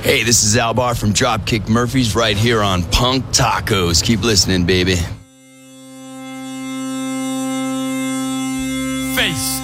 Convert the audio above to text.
Hey, this is Albar from Dropkick Murphys right here on Punk Tacos. Keep listening, baby. Face